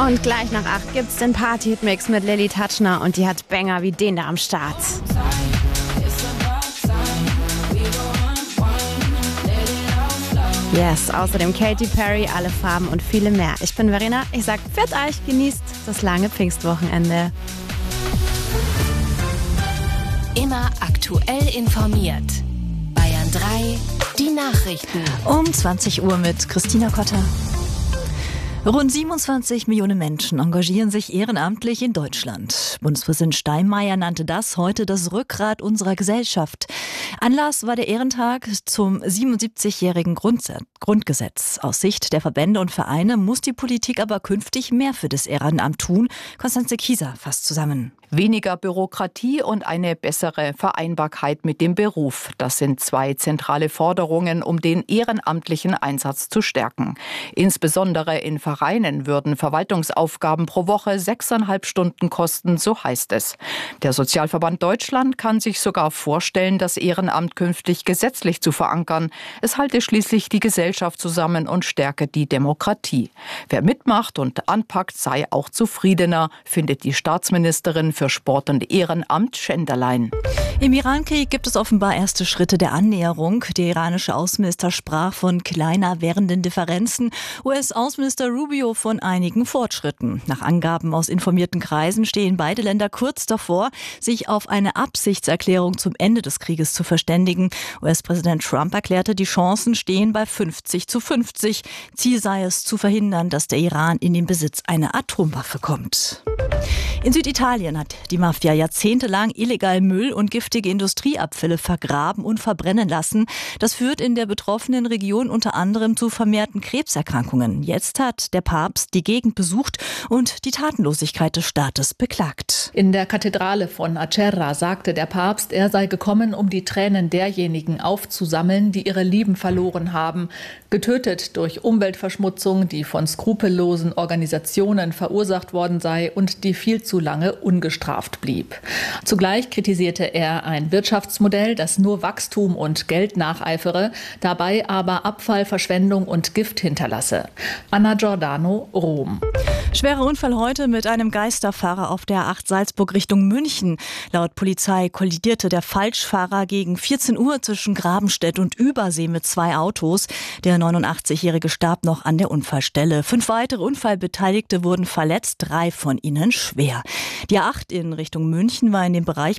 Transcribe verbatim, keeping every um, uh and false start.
Und gleich nach acht gibt's den Party-Mix mit Lilly Tatschner und die hat Banger wie den da am Start. Yes, außerdem Katy Perry, Alle Farben und viele mehr. Ich bin Verena, ich sag pfiat euch, genießt das lange Pfingstwochenende. Immer aktuell informiert. Bayern drei, die Nachrichten. Um zwanzig Uhr mit Christina Kotter. Rund siebenundzwanzig Millionen Menschen engagieren sich ehrenamtlich in Deutschland. Bundespräsident Steinmeier nannte das heute das Rückgrat unserer Gesellschaft. Anlass war der Ehrentag zum siebenundsiebzigjährigen Grundgesetz. Aus Sicht der Verbände und Vereine muss die Politik aber künftig mehr für das Ehrenamt tun. Konstanze Kieser fasst zusammen. Weniger Bürokratie und eine bessere Vereinbarkeit mit dem Beruf. Das sind zwei zentrale Forderungen, um den ehrenamtlichen Einsatz zu stärken. Insbesondere in Vereinen würden Verwaltungsaufgaben pro Woche sechseinhalb Stunden kosten, so heißt es. Der Sozialverband Deutschland kann sich sogar vorstellen, das Ehrenamt künftig gesetzlich zu verankern. Es halte schließlich die Gesellschaft zusammen und stärke die Demokratie. Wer mitmacht und anpackt, sei auch zufriedener, findet die Staatsministerin für Sport und Ehrenamt Schenderlein. Im Irankrieg gibt es offenbar erste Schritte der Annäherung. Der iranische Außenminister sprach von kleiner werdenden Differenzen, U S-Außenminister Rubio von einigen Fortschritten. Nach Angaben aus informierten Kreisen stehen beide Länder kurz davor, sich auf eine Absichtserklärung zum Ende des Krieges zu verständigen. U S-Präsident Trump erklärte, die Chancen stehen bei fünfzig zu fünfzig. Ziel sei es, zu verhindern, dass der Iran in den Besitz einer Atomwaffe kommt. In Süditalien hat die Mafia jahrzehntelang illegal Müll und giftige Industrieabfälle vergraben und verbrennen lassen. Das führt in der betroffenen Region unter anderem zu vermehrten Krebserkrankungen. Jetzt hat der Papst die Gegend besucht und die Tatenlosigkeit des Staates beklagt. In der Kathedrale von Acerra sagte der Papst, er sei gekommen, um die Tränen derjenigen aufzusammeln, die ihre Lieben verloren haben, getötet durch Umweltverschmutzung, die von skrupellosen Organisationen verursacht worden sei und die viel zu lange ungestraft blieb. Zugleich kritisierte er ein Wirtschaftsmodell, das nur Wachstum und Geld nacheifere, dabei aber Abfall, Verschwendung und Gift hinterlasse. Anna Giordano, Rom. Schwerer Unfall heute mit einem Geisterfahrer auf der A acht Salzburg Richtung München. Laut Polizei kollidierte der Falschfahrer gegen vierzehn Uhr zwischen Grabenstedt und Übersee mit zwei Autos. Der neunundachtzigjährige starb noch an der Unfallstelle. Fünf weitere Unfallbeteiligte wurden verletzt, drei von ihnen schwer. Die A acht in Richtung München war in dem Bereich